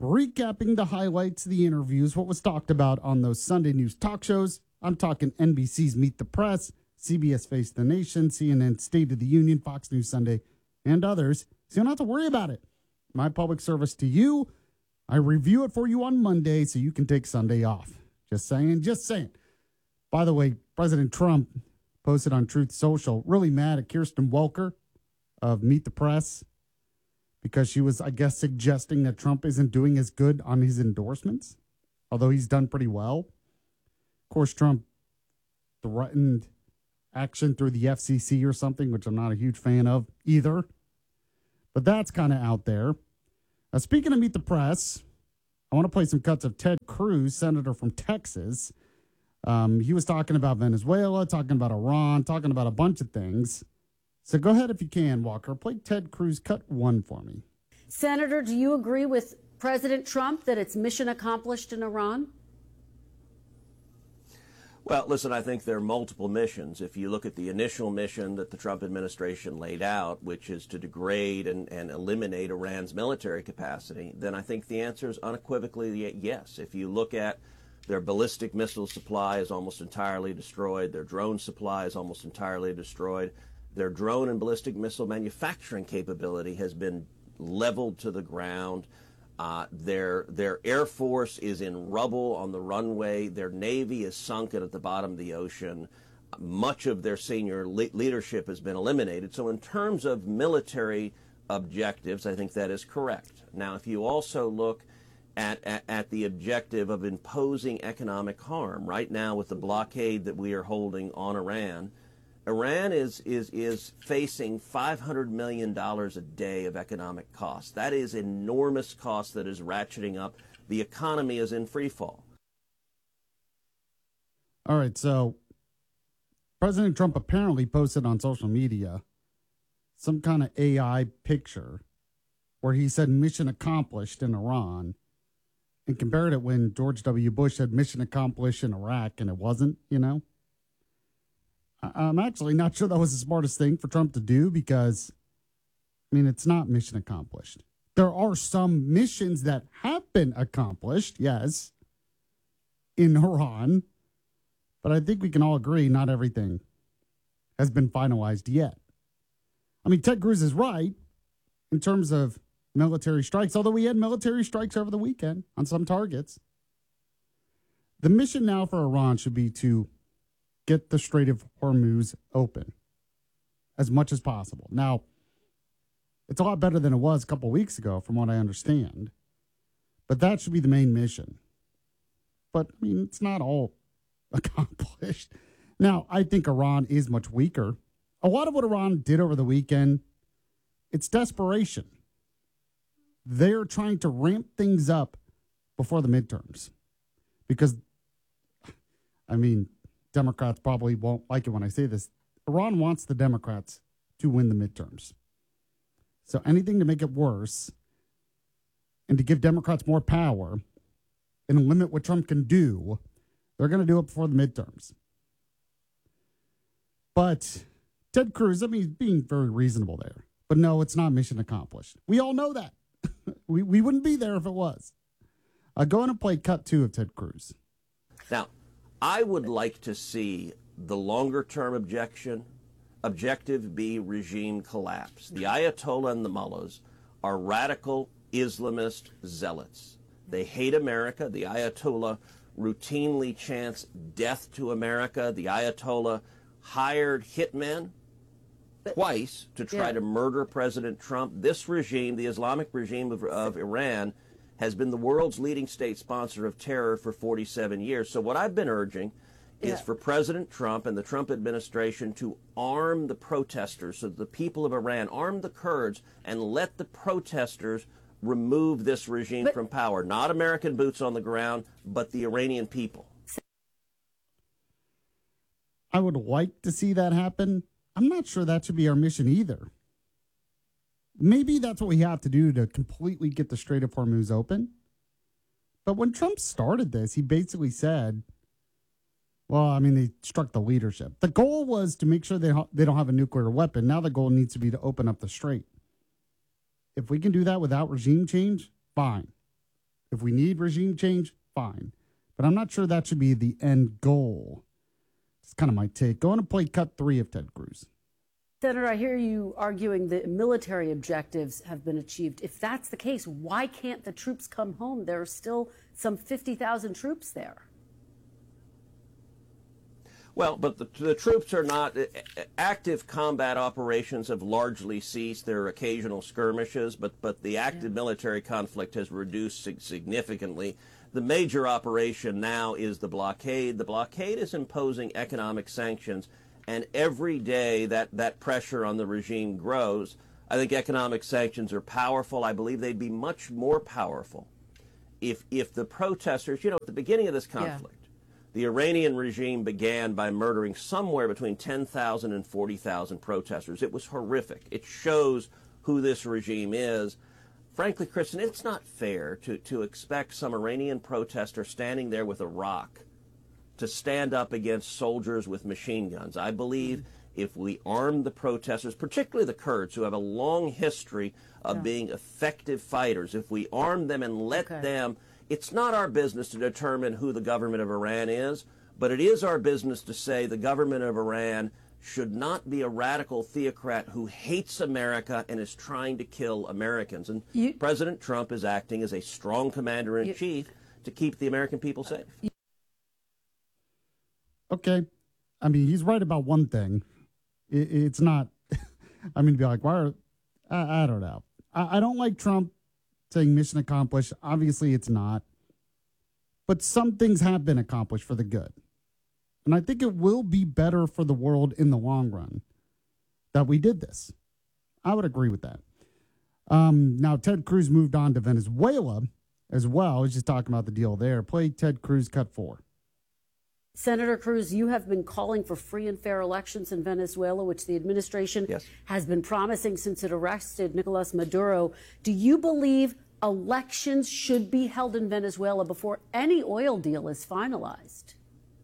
recapping the highlights of the interviews, what was talked about on those Sunday news talk shows. I'm talking NBC's Meet the Press, CBS Face the Nation, CNN State of the Union, Fox News Sunday, and others. So you don't have to worry about it. My public service to you, I review it for you on Monday so you can take Sunday off. Just saying, just saying. By the way, President Trump posted on Truth Social, really mad at Kirsten Welker of Meet the Press because she was, I guess, suggesting that Trump isn't doing as good on his endorsements, although he's done pretty well. Of course, Trump threatened action through the FCC or something, which I'm not a huge fan of either. But that's kind of out there. Speaking of Meet the Press, I want to play some cuts of Ted Cruz, senator from Texas. He was talking about Venezuela, talking about Iran, talking about a bunch of things. So go ahead if you can, Walker. Play Ted Cruz cut 1 for me. Senator, do you agree with President Trump that it's mission accomplished in Iran? Well, listen, I think there are multiple missions. If you look at the initial mission that the Trump administration laid out, which is to degrade and eliminate Iran's military capacity, then I think the answer is unequivocally yes. If you look at their ballistic missile supply is almost entirely destroyed. Their drone supply is almost entirely destroyed. Their drone and ballistic missile manufacturing capability has been leveled to the ground. Their Air Force is in rubble on the runway. Their Navy is sunken at the bottom of the ocean. Much of their senior leadership has been eliminated. So in terms of military objectives, I think that is correct. Now, if you also look at the objective of imposing economic harm, right now with the blockade that we are holding on Iran, Iran is facing $500 million a day of economic costs. That is enormous cost that is ratcheting up. The economy is in free fall. All right, so President Trump apparently posted on social media some kind of AI picture where he said mission accomplished in Iran and compared it when George W. Bush said mission accomplished in Iraq, and it wasn't, you know? I'm actually not sure that was the smartest thing for Trump to do because, I mean, it's not mission accomplished. There are some missions that have been accomplished, yes, in Iran, but I think we can all agree not everything has been finalized yet. I mean, Ted Cruz is right in terms of military strikes, although we had military strikes over the weekend on some targets. The mission now for Iran should be to get the Strait of Hormuz open as much as possible. Now, it's a lot better than it was a couple weeks ago, from what I understand. But that should be the main mission. But, I mean, it's not all accomplished. Now, I think Iran is much weaker. A lot of what Iran did over the weekend, it's desperation. They're trying to ramp things up before the midterms. Because, I mean, Democrats probably won't like it when I say this. Iran wants the Democrats to win the midterms. So anything to make it worse and to give Democrats more power and limit what Trump can do, they're going to do it before the midterms. But Ted Cruz, I mean, he's being very reasonable there. But no, it's not mission accomplished. We all know that. we wouldn't be there if it was. Go on and play cut 2 of Ted Cruz. Now, I would like to see the longer-term objective be regime collapse. The Ayatollah and the mullahs are radical Islamist zealots. They hate America. The Ayatollah routinely chants death to America. The Ayatollah hired hitmen twice to try to murder President Trump. This regime, the Islamic regime of Iran, has been the world's leading state sponsor of terror for 47 years. So what I've been urging is for President Trump and the Trump administration to arm the protesters, so the people of Iran, arm the Kurds, and let the protesters remove this regime from power. Not American boots on the ground, but the Iranian people. I would like to see that happen. I'm not sure that should be our mission either. Maybe that's what we have to do to completely get the Strait of Hormuz open. But when Trump started this, he basically said, well, I mean, they struck the leadership. The goal was to make sure they don't have a nuclear weapon. Now the goal needs to be to open up the strait. If we can do that without regime change, fine. If we need regime change, fine. But I'm not sure that should be the end goal. It's kind of my take. Going to play cut 3 of Ted Cruz. Senator, I hear you arguing that military objectives have been achieved. If that's the case, why can't the troops come home? There are still some 50,000 troops there. Well, but the troops are not active combat operations have largely ceased. There are occasional skirmishes, but the active military conflict has reduced significantly. The major operation now is the blockade. The blockade is imposing economic sanctions, and every day that pressure on the regime grows. I think economic sanctions are powerful. I believe they'd be much more powerful if the protesters, at the beginning of this conflict, the Iranian regime began by murdering somewhere between 10,000 and 40,000 protesters. It was horrific. It shows who this regime is. Frankly, Kristen, it's not fair to expect some Iranian protester standing there with a rock to stand up against soldiers with machine guns. I believe if we arm the protesters, particularly the Kurds, who have a long history of being effective fighters, if we arm them and let them, it's not our business to determine who the government of Iran is, but it is our business to say the government of Iran should not be a radical theocrat who hates America and is trying to kill Americans. And President Trump is acting as a strong commander-in-chief to keep the American people safe. Okay. I mean, he's right about one thing. It's not, I mean, to be like, why I don't know. I don't like Trump saying mission accomplished. Obviously, it's not. But some things have been accomplished for the good. And I think it will be better for the world in the long run that we did this. I would agree with that. Now, Ted Cruz moved on to Venezuela as well. I was just talking about the deal there. Play Ted Cruz cut 4. Senator Cruz, you have been calling for free and fair elections in Venezuela, which the administration has been promising since it arrested Nicolas Maduro. Do you believe elections should be held in Venezuela before any oil deal is finalized?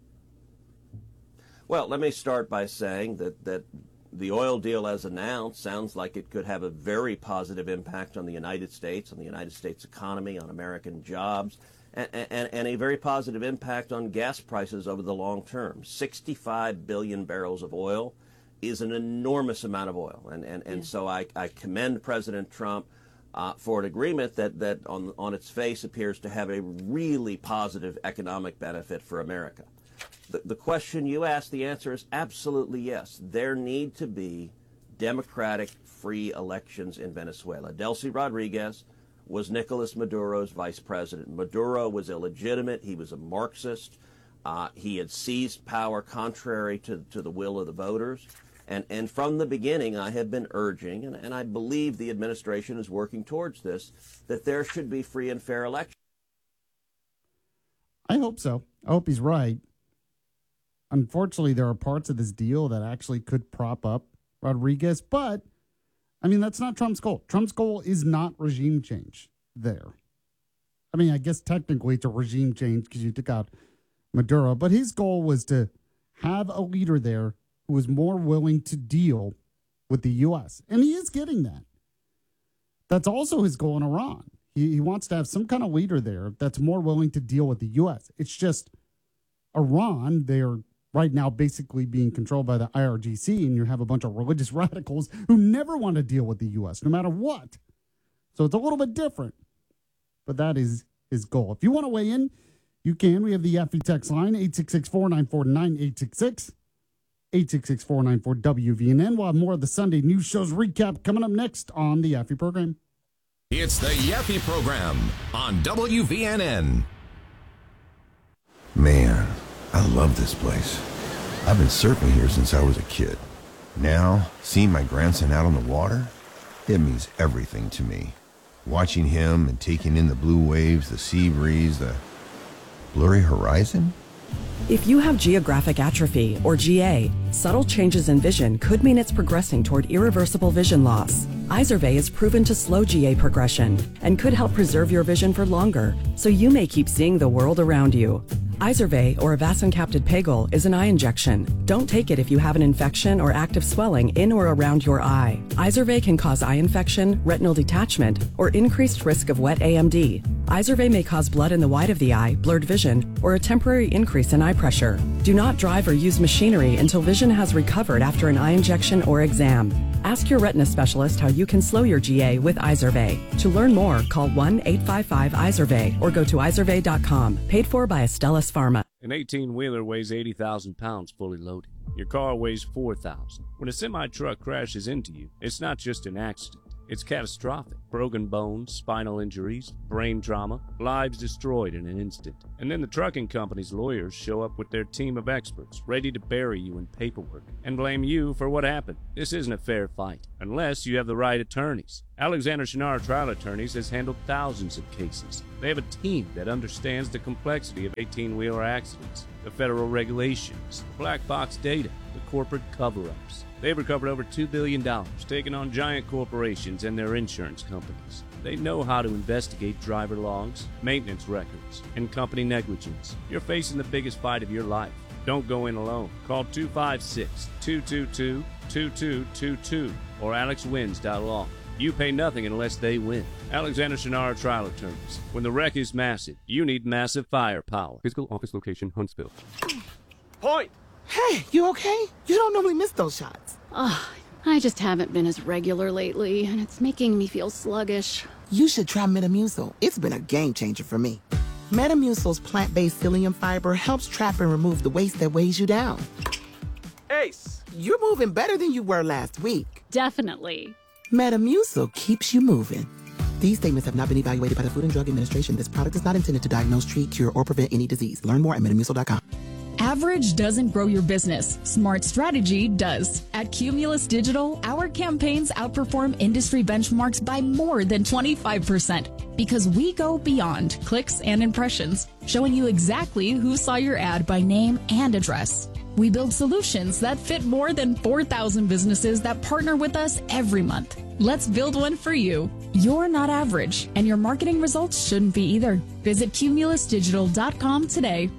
Well, let me start by saying that the oil deal as announced sounds like it could have a very positive impact on the United States economy, on American jobs, and a very positive impact on gas prices over the long term. 65 billion barrels of oil is an enormous amount of oil. So I commend President Trump for an agreement that on its face appears to have a really positive economic benefit for America. The question you asked, the answer is absolutely yes. There need to be democratic, free elections in Venezuela. Delcy Rodriguez was Nicolas Maduro's vice president. Maduro was illegitimate. He was a Marxist. He had seized power contrary to the will of the voters. And from the beginning, I have been urging, and I believe the administration is working towards this, that there should be free and fair elections. I hope so. I hope he's right. Unfortunately, there are parts of this deal that actually could prop up Rodriguez, but I mean, that's not Trump's goal. Trump's goal is not regime change there. I mean, I guess technically it's a regime change because you took out Maduro, but his goal was to have a leader there who was more willing to deal with the U.S., and he is getting that. That's also his goal in Iran. He wants to have some kind of leader there that's more willing to deal with the U.S. It's just Iran, they're right now basically being controlled by the IRGC, and you have a bunch of religious radicals who never want to deal with the U.S., no matter what. So it's a little bit different, but that is his goal. If you want to weigh in, you can. We have the Yaffe text line, 866-494-9866, 866-494-WVNN. We'll have more of the Sunday news show's recap coming up next on the Yaffe program. It's the Yaffe program on WVNN. Man, I love this place. I've been surfing here since I was a kid. Now, seeing my grandson out on the water, it means everything to me. Watching him and taking in the blue waves, the sea breeze, the blurry horizon. If you have geographic atrophy, or GA, subtle changes in vision could mean it's progressing toward irreversible vision loss. Izervay is proven to slow GA progression and could help preserve your vision for longer, so you may keep seeing the world around you. Izervay, or avacincaptad pegol, is an eye injection. Don't take it if you have an infection or active swelling in or around your eye. Izervay can cause eye infection, retinal detachment, or increased risk of wet AMD. Izervay may cause blood in the white of the eye, blurred vision, or a temporary increase in eye pressure. Do not drive or use machinery until vision has recovered after an eye injection or exam. Ask your retina specialist how you can slow your GA with Izervay. To learn more, call 1-855-IZERVAY or go to izervay.com. Paid for by Astellas Pharma. An 18-wheeler weighs 80,000 pounds fully loaded. Your car weighs 4,000. When a semi-truck crashes into you, it's not just an accident. It's catastrophic. Broken bones, spinal injuries, brain trauma, lives destroyed in an instant. And then the trucking company's lawyers show up with their team of experts, ready to bury you in paperwork and blame you for what happened. This isn't a fair fight, unless you have the right attorneys. Alexander Shinara Trial Attorneys has handled thousands of cases. They have a team that understands the complexity of 18-wheeler accidents, the federal regulations, the black box data, the corporate cover-ups. They've recovered over $2 billion, taking on giant corporations and their insurance companies. They know how to investigate driver logs, maintenance records, and company negligence. You're facing the biggest fight of your life. Don't go in alone. Call 256-222-2222 or alexwins.law. You pay nothing unless they win. Alexander Shinara Trial Attorneys. When the wreck is massive, you need massive firepower. Physical office location, Huntsville. Point! Hey, you okay? You don't normally miss those shots. I just haven't been as regular lately, and it's making me feel sluggish. You should try Metamucil. It's been a game changer for me. Metamucil's plant-based psyllium fiber helps trap and remove the waste that weighs you down. Ace! You're moving better than you were last week. Definitely. Metamucil keeps you moving. These statements have not been evaluated by the Food and Drug Administration. This product is not intended to diagnose, treat, cure, or prevent any disease. Learn more at metamucil.com. Average doesn't grow your business. Smart strategy does. At Cumulus Digital, our campaigns outperform industry benchmarks by more than 25% because we go beyond clicks and impressions, showing you exactly who saw your ad by name and address. We build solutions that fit more than 4,000 businesses that partner with us every month. Let's build one for you. You're not average, and your marketing results shouldn't be either. Visit cumulusdigital.com today.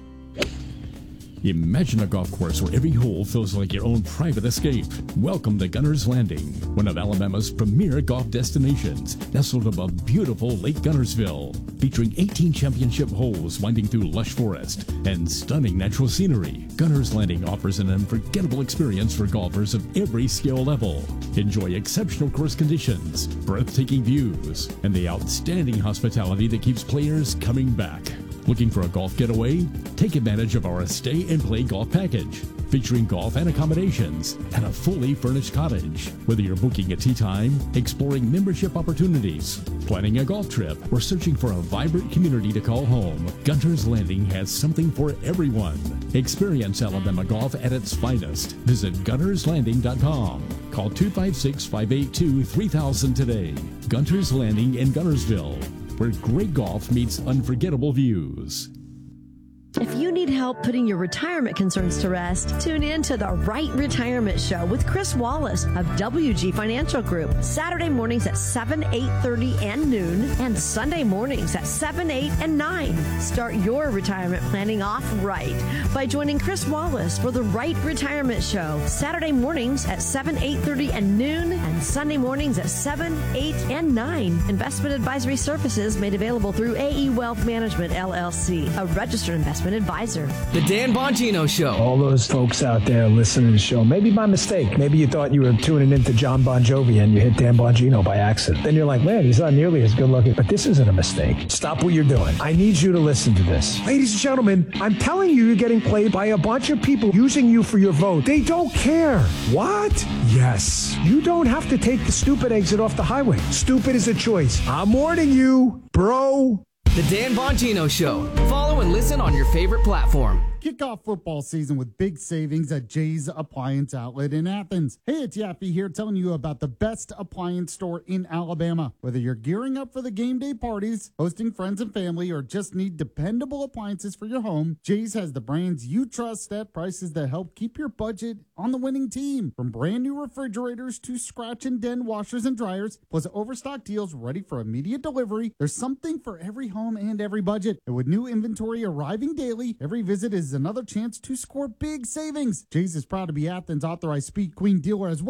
Imagine a golf course where every hole feels like your own private escape. Welcome to Gunner's Landing, one of Alabama's premier golf destinations, nestled above beautiful Lake Gunnersville, featuring 18 championship holes winding through lush forest and stunning natural scenery. Gunner's Landing offers an unforgettable experience for golfers of every skill level. Enjoy exceptional course conditions, breathtaking views, and the outstanding hospitality that keeps players coming back. Looking for a golf getaway? Take advantage of our Stay and Play Golf Package, featuring golf and accommodations and a fully furnished cottage. Whether you're booking a tee time, exploring membership opportunities, planning a golf trip, or searching for a vibrant community to call home, Gunner's Landing has something for everyone. Experience Alabama golf at its finest. Visit gunnerslanding.com. Call 256-582-3000 today. Gunner's Landing in Gunnersville, where great golf meets unforgettable views. If you need help putting your retirement concerns to rest, tune in to The Right Retirement Show with Chris Wallace of WG Financial Group. Saturday mornings at 7, 8:30, and noon, and Sunday mornings at 7, 8, and 9. Start your retirement planning off right by joining Chris Wallace for The Right Retirement Show. Saturday mornings at 7, 8:30, and noon, and Sunday mornings at 7, 8, and 9. Investment advisory services made available through AE Wealth Management, LLC, a registered investment advisor. The Dan Bongino Show. All those folks out there listening to the show, maybe by mistake. Maybe you thought you were tuning into John Bon Jovi and you hit Dan Bongino by accident. Then you're like, man, he's not nearly as good looking. But this isn't a mistake. Stop what you're doing. I need you to listen to this. Ladies and gentlemen, I'm telling you, you're getting played by a bunch of people using you for your vote. They don't care. What? Yes. You don't have to take the stupid exit off the highway. Stupid is a choice. I'm warning you, bro. The Dan Bongino Show. Follow and listen on your favorite platform. Kick off football season with big savings at Jay's Appliance Outlet in Athens. Hey, it's Yappy here telling you about the best appliance store in Alabama. Whether you're gearing up for the game day parties, hosting friends and family, or just need dependable appliances for your home, Jay's has the brands you trust at prices that help keep your budget on the winning team. From brand new refrigerators to scratch and dent washers and dryers, plus overstock deals ready for immediate delivery, there's something for every home and every budget. And with new inventory arriving daily, every visit is another chance to score big savings. Jay's is proud to be Athens' authorized Speed Queen dealer as well.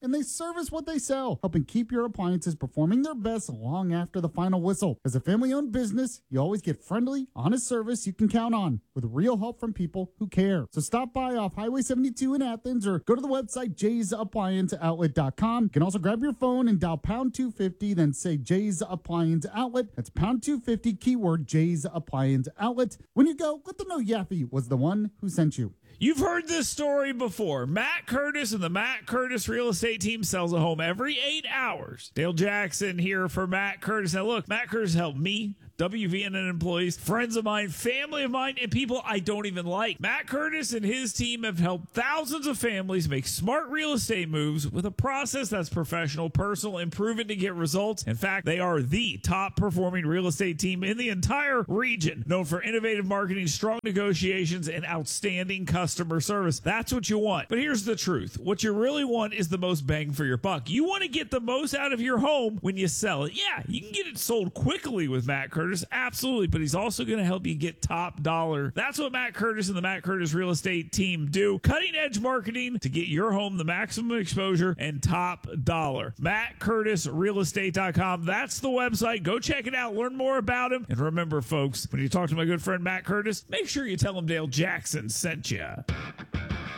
and they service what they sell, helping keep your appliances performing their best long after the final whistle. As a family-owned business, you always get friendly, honest service you can count on, with real help from people who care. So stop by off Highway 72 in Athens, or go to the website jaysapplianceoutlet.com. You can also grab your phone and dial pound 250, then say Jay's Appliance Outlet. That's pound 250, keyword Jay's Appliance Outlet. When you go, let them know Yaffe was the one who sent you. You've heard this story before. Matt Curtis and the Matt Curtis real estate team sells a home every 8 hours. Dale Jackson here for Matt Curtis. Now look, Matt Curtis helped me, WVNN employees, friends of mine, family of mine, and people I don't even like. Matt Curtis and his team have helped thousands of families make smart real estate moves with a process that's professional, personal, and proven to get results. In fact, they are the top performing real estate team in the entire region, known for innovative marketing, strong negotiations, and outstanding customer service. That's what you want. But here's the truth. What you really want is the most bang for your buck. You want to get the most out of your home when you sell it. Yeah, you can get it sold quickly with Matt Curtis. Absolutely, but he's also going to help you get top dollar. That's what Matt Curtis and the Matt Curtis real estate team do. Cutting edge marketing to get your home the maximum exposure and top dollar. MattCurtisRealestate.com. That's the website. Go check it out. Learn more about him. And remember, folks, when you talk to my good friend Matt Curtis, make sure you tell him Dale Jackson sent you.